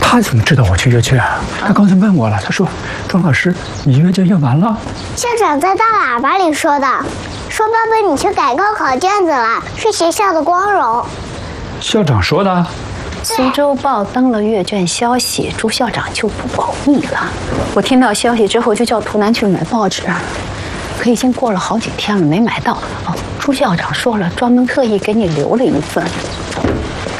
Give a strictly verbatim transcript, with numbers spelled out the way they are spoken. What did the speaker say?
他怎么知道我去阅卷啊？他刚才问我了，他说：“庄老师，你阅卷阅完了？” 校长在大喇叭里说的，说爸爸你去改高考卷子了，是学校的光荣。 校长说的。 苏州报登了阅卷消息，朱校长就不保密了。我听到消息之后，就叫图南去买报纸，可已经过了好几天了，没买到。哦，朱校长说了，专门特意给你留了一份。